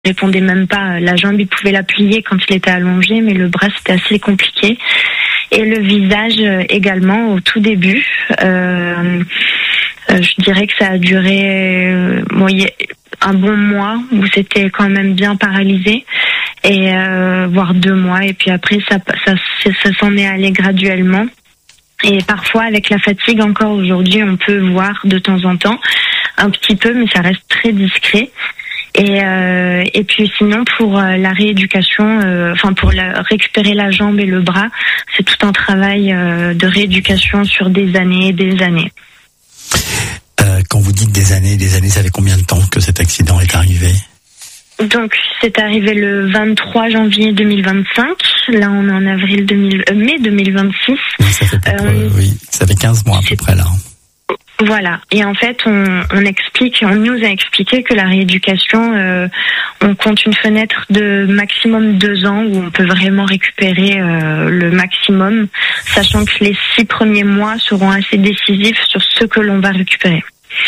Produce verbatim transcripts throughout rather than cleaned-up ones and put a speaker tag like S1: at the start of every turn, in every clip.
S1: répondait même pas. La jambe, il pouvait la plier quand il était allongé, mais le bras, c'était assez compliqué. Et le visage également, au tout début. Euh, euh, je dirais que ça a duré euh, bon, un bon mois où c'était quand même bien paralysé, et euh, voire deux mois. Et puis après, ça, ça, ça, ça s'en est allé graduellement. Et parfois, avec la fatigue, encore aujourd'hui, on peut voir de temps en temps un petit peu, mais ça reste très discret. Et euh, et puis sinon pour euh, la rééducation, euh, enfin pour la, récupérer la jambe et le bras, c'est tout un travail euh, de rééducation sur des années et des années.
S2: Euh, quand vous dites des années, des années, ça fait combien de temps que cet accident est arrivé ?
S1: Donc c'est arrivé le vingt-trois janvier deux mille vingt-cinq. Là on est en avril deux mille, euh, mai deux mille vingt-six.
S2: Oui, ça fait peu,
S1: euh,
S2: oui, ça fait quinze mois à peu près là.
S1: Voilà. Et en fait, on, on explique, on nous a expliqué que la rééducation, euh, on compte une fenêtre de maximum deux ans où on peut vraiment récupérer euh, le maximum, sachant que les six premiers mois seront assez décisifs sur ce que l'on va récupérer.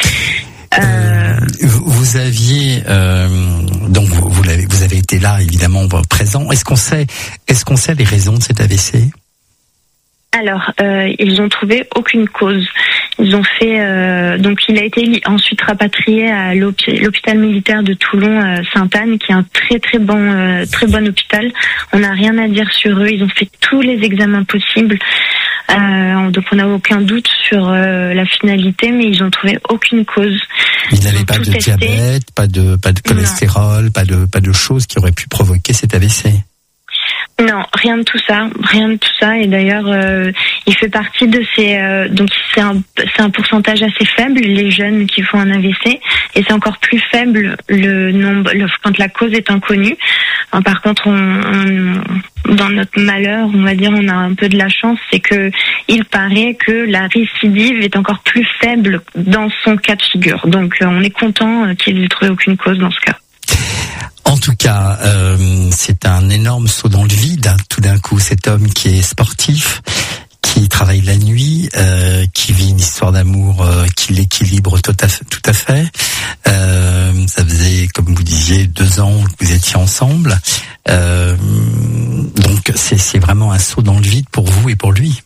S2: Euh, vous aviez euh, donc vous, vous, l'avez, vous avez été là évidemment présent. Est-ce qu'on sait, est-ce qu'on sait les raisons de cet A V C ?
S1: Alors, euh, ils ont trouvé aucune cause. Ils ont fait euh, donc il a été ensuite rapatrié à l'hôpital militaire de Toulon euh, Sainte-Anne, qui est un très très bon euh, très bon hôpital. On n'a rien à dire sur eux. Ils ont fait tous les examens possibles. Euh, donc on n'a aucun doute sur euh, la finalité, mais ils ont trouvé aucune cause.
S2: Ils n'avaient pas de testé. diabète, pas de pas de cholestérol, non. pas de pas de choses qui auraient pu provoquer cet A V C.
S1: Non, rien de tout ça, rien de tout ça. Et d'ailleurs, euh, il fait partie de ces. Euh, donc c'est un, c'est un pourcentage assez faible, les jeunes qui font un A V C, et c'est encore plus faible le nombre le, quand la cause est inconnue. Enfin, par contre, on, on, dans notre malheur, on va dire, on a un peu de la chance, c'est que il paraît que la récidive est encore plus faible dans son cas de figure. Donc, euh, on est content qu'il n'ait trouvé aucune cause dans ce cas.
S2: En tout cas, euh, c'est un énorme saut dans le vide, hein, tout d'un coup, cet homme qui est sportif, qui travaille la nuit, euh, qui vit une histoire d'amour euh, qui l'équilibre tout à fait. Tout à fait. Euh, ça faisait, comme vous disiez, deux ans que vous étiez ensemble. Euh, donc, c'est, c'est vraiment un saut dans le vide pour vous et pour lui.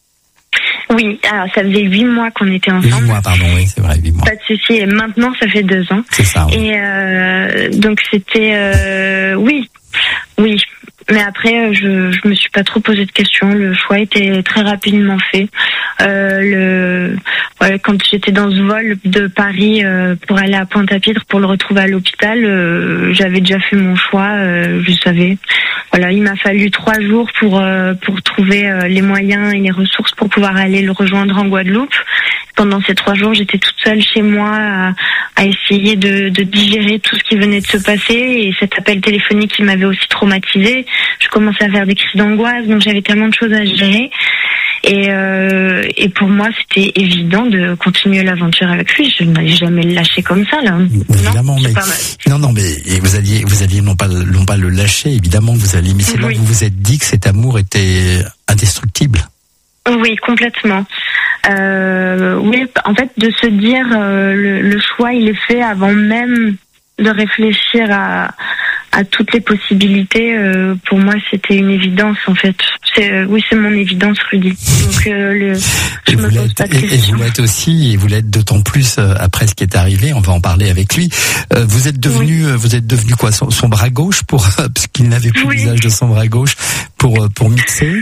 S1: Oui, alors ça faisait huit mois qu'on était ensemble.
S2: Huit mois, pardon, oui, c'est vrai, huit mois.
S1: Pas de souci. Et maintenant, ça fait deux ans.
S2: C'est ça. Oui.
S1: Et euh, donc c'était, euh, oui, oui. Mais après, je je me suis pas trop posé de questions. Le choix était très rapidement fait. Euh, le, ouais, quand j'étais dans ce vol de Paris euh, pour aller à Pointe-à-Pitre pour le retrouver à l'hôpital, euh, j'avais déjà fait mon choix. Euh, je savais. Voilà, il m'a fallu trois jours pour euh, pour trouver euh, les moyens et les ressources pour pouvoir aller le rejoindre en Guadeloupe. Pendant ces trois jours, j'étais toute seule chez moi à, à essayer de, de digérer tout ce qui venait de se passer, et cet appel téléphonique qui m'avait aussi traumatisée. Je commençais à faire des crises d'angoisse, donc j'avais tellement de choses à gérer. Et, euh, et pour moi, c'était évident de continuer l'aventure avec lui. Je n'allais jamais le lâcher comme ça, là.
S2: Évidemment, non, mais non, non, mais vous alliez, vous alliez non pas, non pas le lâcher. Évidemment, vous alliez. Mais c'est oui. là que vous vous êtes dit que cet amour était indestructible.
S1: Oui, complètement. Euh, oui, en fait, de se dire euh, le, le choix, il est fait avant même de réfléchir à, à toutes les possibilités. Euh, pour moi, c'était une évidence, en fait. C'est, euh, oui, c'est mon évidence, Rudy. Donc, euh, le, je
S2: et
S1: me
S2: vous
S1: pose
S2: l'êtes,
S1: pas de
S2: et,
S1: questions.
S2: Et vous l'êtes aussi, et vous l'êtes d'autant plus euh, après ce qui est arrivé. On va en parler avec lui. Euh, vous êtes devenu, oui. euh, vous êtes devenu quoi, son, son bras gauche pour euh, parce qu'il n'avait plus oui. l'usage de son bras gauche pour euh, pour mixer.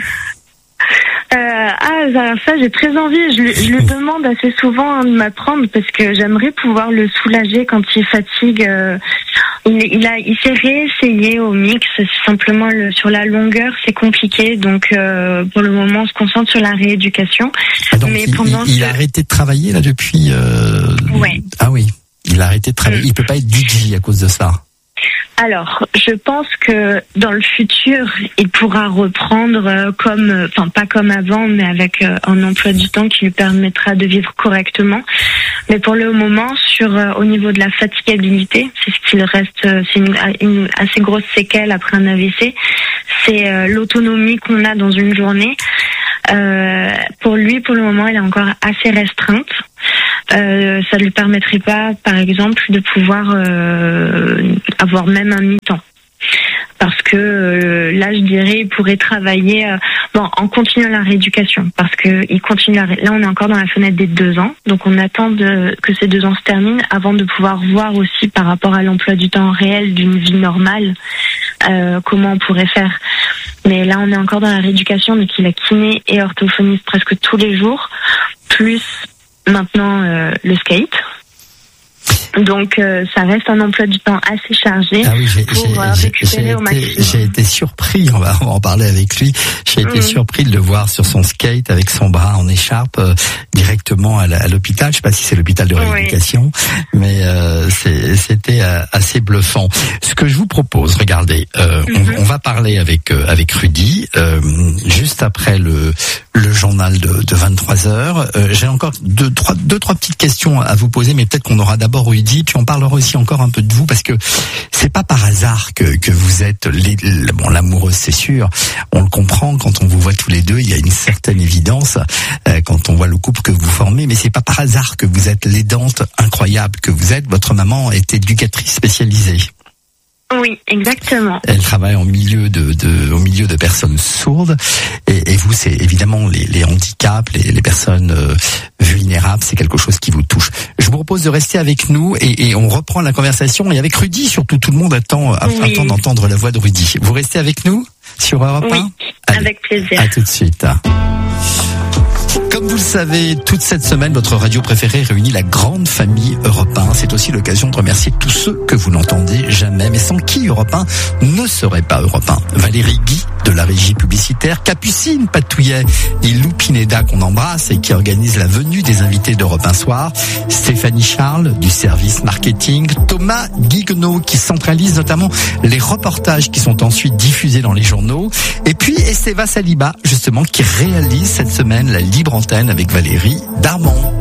S1: Euh, ah, ça, j'ai très envie. Je, je le demande assez souvent hein, de m'apprendre parce que j'aimerais pouvoir le soulager quand il fatigue. Euh, il, il a, il s'est réessayé au mix. Simplement, le, sur la longueur, c'est compliqué. Donc, euh, pour le moment, on se concentre sur la rééducation.
S2: Ah, donc
S1: Mais
S2: il,
S1: pendant
S2: il, il
S1: ce...
S2: a arrêté de travailler là depuis. Euh...
S1: Ouais.
S2: Ah oui, il a arrêté de travailler. Mm. Il peut pas être D J à cause de ça.
S1: Alors, je pense que dans le futur, il pourra reprendre euh, comme, enfin pas comme avant, mais avec euh, un emploi du temps qui lui permettra de vivre correctement. Mais pour le moment, sur euh, au niveau de la fatigabilité, c'est ce qu'il reste, euh, c'est une, une assez grosse séquelle après un A V C. C'est euh, l'autonomie qu'on a dans une journée. Euh, pour lui, pour le moment, elle est encore assez restreinte. euh, ça ne lui permettrait pas, par exemple, de pouvoir euh, avoir même un mi-temps. Parce que euh, là, je dirais, il pourrait travailler euh, bon, en continuant la rééducation. Parce que il continue la ré... là, on est encore dans la fenêtre des deux ans. Donc, on attend de, que ces deux ans se terminent avant de pouvoir voir aussi par rapport à l'emploi du temps réel d'une vie normale, euh, comment on pourrait faire. Mais là, on est encore dans la rééducation, donc il a kiné et orthophoniste presque tous les jours, plus maintenant euh, le skate. Donc euh, ça reste un emploi du temps assez chargé
S2: ah oui, j'ai,
S1: pour
S2: j'ai,
S1: euh, récupérer
S2: j'ai
S1: au
S2: été,
S1: maximum.
S2: J'ai été surpris, on va en parler avec lui, j'ai été mmh. surpris de le voir sur son skate avec son bras en écharpe euh, directement à, la, à l'hôpital. Je sais pas si c'est l'hôpital de rééducation, oui. mais euh, c'est, c'était euh, assez bluffant. Ce que je vous propose, regardez, euh, mmh. on, on va parler avec euh, avec Rudy euh, juste après le le journal de, de vingt-trois heures. Euh, j'ai encore deux trois deux trois petites questions à vous poser, mais peut-être qu'on aura d'abord Rudy, puis on parlera aussi encore un peu de vous, parce que c'est pas par hasard que que vous êtes les, bon l'amoureuse, c'est sûr, on le comprend quand on vous voit tous les deux, il y a une certaine évidence euh, quand on voit le couple que vous formez, mais c'est pas par hasard que vous êtes l'aidante incroyable que vous êtes. Votre maman est éducatrice spécialisée.
S1: Oui, exactement.
S2: Elle travaille en milieu de, de au milieu de personnes sourdes, et, et vous, c'est évidemment les, les handicaps, les, les personnes euh, vulnérables, c'est quelque chose qui vous touche. Je vous propose de rester avec nous et, et on reprend la conversation, et avec Rudy surtout. Tout le monde attend, oui. attend d'entendre la voix de Rudy. Vous restez avec nous sur Europe un ?
S1: Oui, Allez, avec plaisir.
S2: À tout de suite. Comme vous le savez, toute cette semaine, votre radio préférée réunit la grande famille Europe un. C'est aussi l'occasion de remercier tous ceux que vous n'entendez jamais, mais sans qui Europe un ne serait pas Europe un. Valérie Guy, de la régie publicitaire, Capucine Patouillet et Lou Pineda, qu'on embrasse et qui organise la venue des invités d'Europe un Soir, Stéphanie Charles, du service marketing, Thomas Guiguenot, qui centralise notamment les reportages qui sont ensuite diffusés dans les journaux, et puis Esteva Saliba, justement, qui réalise cette semaine la libre antenne avec Valérie Darmon.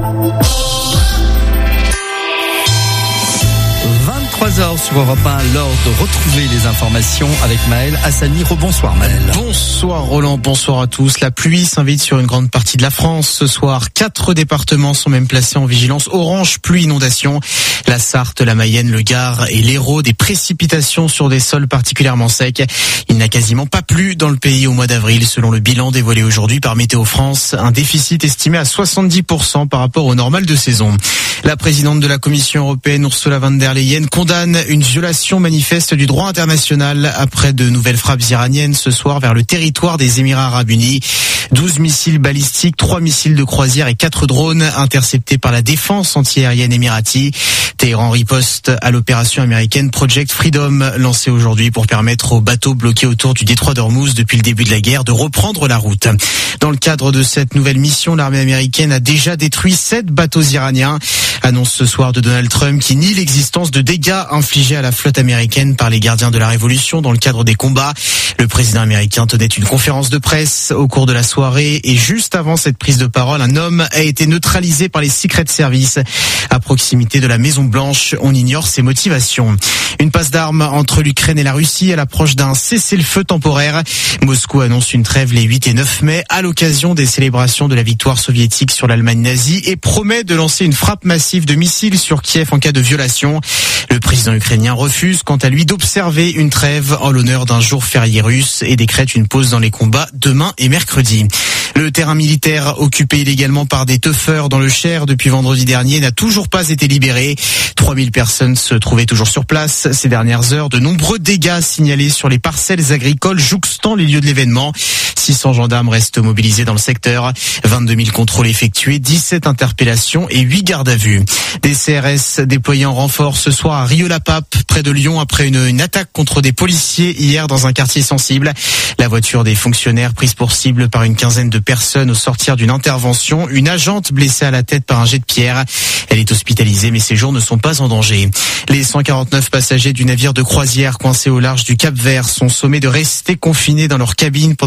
S2: vingt-trois heures sur Europe un, l'heure de retrouver les informations avec Maël Hassani. Rebonsoir Maël.
S3: Bonsoir Roland, bonsoir à tous. La pluie s'invite sur une grande partie de la France. Ce soir, quatre départements sont même placés en vigilance orange pluie inondation. La Sarthe, la Mayenne, le Gard et l'Hérault, des précipitations sur des sols particulièrement secs. Il n'a quasiment pas plu dans le pays au mois d'avril, selon le bilan dévoilé aujourd'hui par Météo France. Un déficit estimé à soixante-dix pour cent par rapport au normal de saison. La présidente de la Commission européenne, Ursula von der Leyen, condamne une violation manifeste du droit international après de nouvelles frappes iraniennes ce soir vers le territoire des Émirats arabes unis. douze missiles balistiques, trois missiles de croisière et quatre drones interceptés par la défense antiaérienne émirati. Téhéran riposte à l'opération américaine Project Freedom, lancée aujourd'hui pour permettre aux bateaux bloqués autour du détroit d'Ormuz depuis le début de la guerre de reprendre la route. Dans le cadre de cette nouvelle mission, l'armée américaine a déjà détruit sept bateaux iraniens. Annonce ce soir de Donald Trump qui nie l'existence de dégâts infligés à la flotte américaine par les gardiens de la Révolution dans le cadre des combats. Le président américain tenait une conférence de presse au cours de la soirée et juste avant cette prise de parole, un homme a été neutralisé par les Secret Service à proximité de la Maison Blanche. On ignore ses motivations. Une passe d'armes entre l'Ukraine et la Russie à l'approche d'un cessez-le-feu temporaire. Moscou annonce une trêve les huit et neuf mai à l'occasion des célébrations de la victoire soviétique sur l'Allemagne nazie et promet de lancer une frappe massive de missiles sur Kiev en cas de violation. Le président ukrainien refuse quant à lui d'observer une trêve en l'honneur d'un jour férié russe et décrète une pause dans les combats demain et mercredi. Le terrain militaire occupé illégalement par des teufeurs dans le Cher depuis vendredi dernier n'a toujours pas été libéré. trois mille personnes se trouvaient toujours sur place ces dernières heures. De nombreux dégâts signalés sur les parcelles agricoles jouxtant les lieux de l'événement. six cents gendarmes restent mobilisés dans le secteur. vingt-deux mille contrôles effectués, dix-sept interpellations et huit gardes à vue. Des C R S déployés en renfort ce soir à Rieux-la-Pape, près de Lyon, après une, une attaque contre des policiers hier dans un quartier sensible. La voiture des fonctionnaires prise pour cible par une quinzaine de personnes au sortir d'une intervention. Une agente blessée à la tête par un jet de pierre. Elle est hospitalisée, mais ses jours ne sont pas en danger. Les cent quarante-neuf passagers du navire de croisière coincé au large du Cap-Vert sont sommés de rester confinés dans leur cabine pendant que des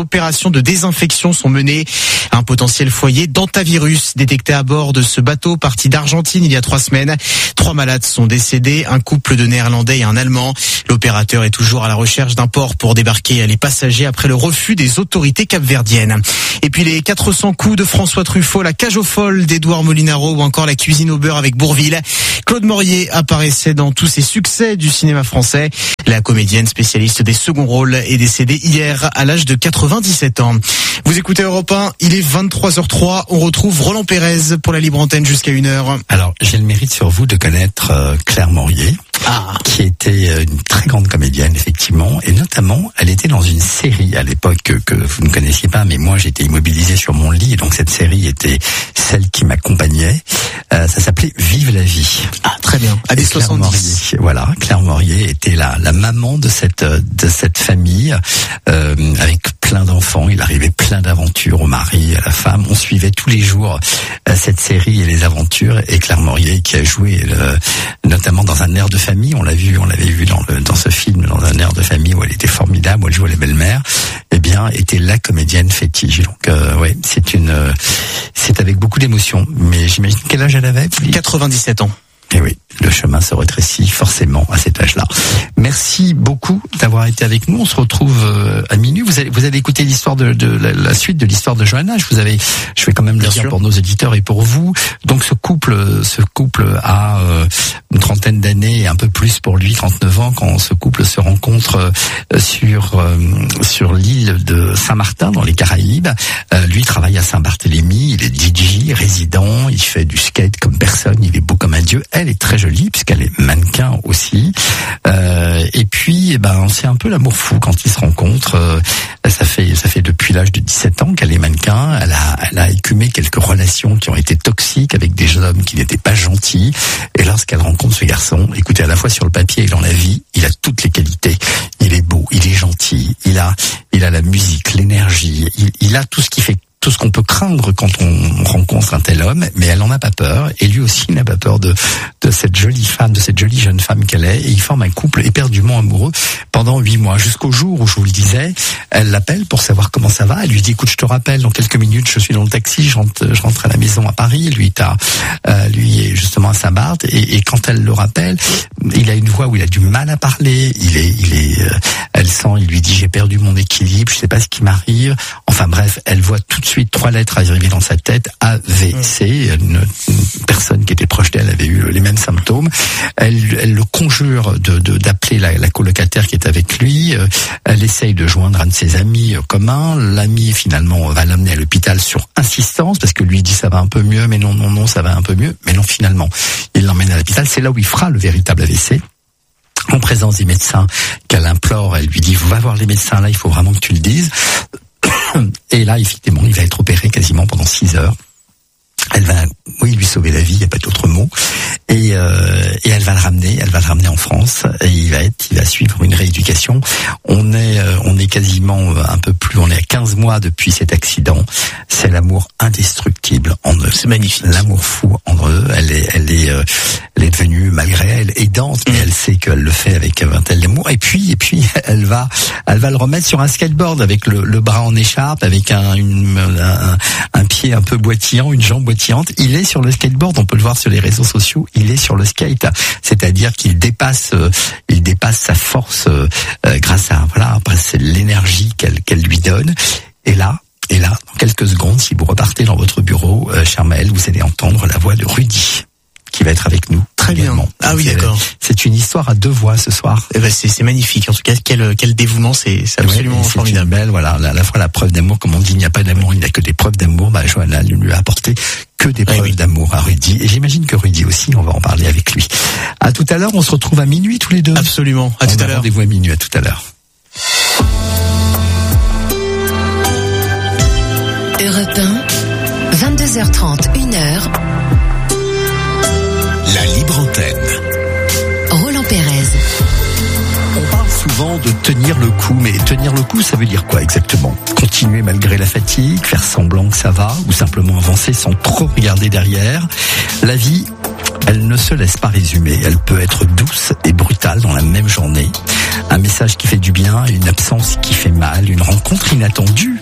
S3: opérations de désinfection sont menées. Un potentiel foyer d'hantavirus détecté à bord de ce bateau parti d'Argentine il y a trois semaines. Trois malades sont décédés, un couple de Néerlandais et un Allemand. L'opérateur est toujours à la recherche d'un port pour débarquer les passagers après le refus des autorités capverdiennes. Et puis les quatre cents coups de François Truffaut, la cage aux folles d'Édouard Molinaro ou encore la cuisine au beurre avec Bourvil. Claude Maurier apparaissait dans tous ses succès du cinéma français. La comédienne spécialiste des seconds rôles est décédée hier à l'âge de quatre-vingt-dix-sept ans. Vous écoutez Europe un, il est vingt-trois heures trois. On retrouve Roland Pérez pour la libre antenne jusqu'à une heure.
S2: Alors, j'ai le mérite sur vous de connaître euh, Claire Maurier. Ah. Qui était une très grande comédienne, effectivement, et notamment, elle était dans une série à l'époque que, que vous ne connaissiez pas, mais moi j'étais immobilisé sur mon lit, et donc cette série était celle qui m'accompagnait. Euh, ça s'appelait Vive la vie.
S3: Ah, très bien. Années soixante-dix.
S2: Maurier, voilà, Claire Maurier était la, la maman de cette de cette famille euh, avec plein d'enfants. Il arrivait plein d'aventures au mari, à la femme. On suivait tous les jours euh, cette série et les aventures. Et Claire Maurier, qui a joué euh, notamment dans Un air de famille. On l'a vu, on l'avait vu dans le dans ce film, dans Un air de famille où elle était formidable, où elle jouait les belles-mères. Eh bien, était la comédienne fétiche. Donc, euh, ouais, c'est une, euh, c'est avec beaucoup d'émotion. Mais j'imagine quel âge elle avait?
S3: quatre-vingt-dix-sept ans.
S2: Et oui, le chemin se rétrécit forcément à cet âge-là. Merci beaucoup d'avoir été avec nous. On se retrouve à minuit. Vous allez, vous allez écouter l'histoire de, de la, la suite de l'histoire de Johanna. Je vous avais, je vais quand même le dire pour nos éditeurs et pour vous. Donc ce couple, ce couple a euh, une trentaine d'années et un peu plus pour lui, trente-neuf ans, quand ce couple se rencontre euh, sur euh, sur l'île de Saint-Martin dans les Caraïbes. Euh, lui travaille à Saint-Barthélemy. Il est D J résident. Il fait du skate comme personne. Il est beau comme un dieu. Elle est très jolie puisqu'elle est mannequin aussi. Euh, et puis, eh ben, c'est un peu l'amour fou quand ils se rencontrent. Euh, ça fait, ça fait depuis l'âge de dix-sept ans qu'elle est mannequin. Elle a, elle a écumé quelques relations qui ont été toxiques avec des hommes qui n'étaient pas gentils. Et lorsqu'elle rencontre ce garçon, écoutez, à la fois sur le papier et dans la vie, il a toutes les qualités. Il est beau, il est gentil, il a, il a la musique, l'énergie, il, il a tout ce qui fait tout ce qu'on peut craindre quand on rencontre un tel homme, mais elle n'en a pas peur, et lui aussi n'a pas peur de, de cette jolie femme, de cette jolie jeune femme qu'elle est, et ils forment un couple éperdument amoureux pendant huit mois, jusqu'au jour où, je vous le disais, elle l'appelle pour savoir comment ça va, elle lui dit, écoute, je te rappelle, dans quelques minutes, je suis dans le taxi, je rentre, je rentre à la maison à Paris, lui, t'as, euh, lui est justement à Saint-Barth, et, et quand elle le rappelle, il a une voix où il a du mal à parler, il est, il est, euh, elle sent, il lui dit, j'ai perdu mon équilibre, je sais pas ce qui m'arrive, enfin bref, elle voit tout de suite trois lettres arrivées dans sa tête, A V C. Une, une personne qui était proche d'elle avait eu les mêmes symptômes. Elle, elle le conjure de, de d'appeler la, la colocataire qui est avec lui. Elle essaye de joindre un de ses amis communs. L'ami finalement va l'amener à l'hôpital sur insistance parce que lui dit ça va un peu mieux, mais non non non ça va un peu mieux, mais non finalement il l'emmène à l'hôpital. C'est là où il fera le véritable A V C. En présence des médecins qu'elle implore, elle lui dit va voir les médecins là, il faut vraiment que tu le dises. Et là, effectivement, il va être opéré quasiment pendant six heures. Elle va, oui, lui sauver la vie, il n'y a pas d'autre mot. Et, euh, et elle va le ramener, elle va le ramener en France. Et il va être, il va suivre une rééducation. On est, euh, on est quasiment un peu plus, on est à quinze mois depuis cet accident. C'est l'amour indestructible en eux.
S3: C'est magnifique.
S2: L'amour fou en eux. Elle est, elle est, euh, elle est devenue, malgré elle, aidante, mais elle sait qu'elle le fait avec un tel amour. Et puis, et puis, elle va, elle va le remettre sur un skateboard avec le, le bras en écharpe, avec un, une, un, un pied un peu boitillant, une jambe boitillante. Il est sur le skateboard, on peut le voir sur les réseaux sociaux, il est sur le skate, c'est-à-dire qu'il dépasse, euh, il dépasse sa force euh, euh, grâce à voilà, c'est l'énergie qu'elle qu'elle lui donne. Et là, et là, dans quelques secondes, si vous repartez dans votre bureau, euh, cher Maël, vous allez entendre la voix de Rudy qui va être avec nous.
S3: Très également. Bien. Ah oui, d'accord.
S2: C'est une histoire à deux voix ce soir.
S3: Eh ben c'est, c'est magnifique. En tout cas, quel, quel dévouement, c'est, c'est absolument
S2: ouais,
S3: formidable.
S2: C'est une belle, voilà, à la fois la preuve d'amour, comme on dit, il n'y a pas d'amour, il n'y a que des preuves d'amour. Bah, Johanna lui a apporté que des preuves oui, oui. d'amour à Rudy. Et j'imagine que Rudy aussi, on va en parler avec lui. À tout à l'heure, on se retrouve à minuit tous les deux.
S3: Absolument. À
S2: on
S3: tout à l'heure.
S2: Rendez-vous à minuit, à tout à l'heure.
S4: Europe un, vingt-deux heures trente, une heure.
S5: La libre antenne.
S4: Roland Pérez.
S2: On parle souvent de tenir le coup, mais tenir le coup, ça veut dire quoi exactement? Continuer malgré la fatigue, faire semblant que ça va, ou simplement avancer sans trop regarder derrière. La vie, elle ne se laisse pas résumer. Elle peut être douce et brutale dans la même journée. Un message qui fait du bien, une absence qui fait mal, une rencontre inattendue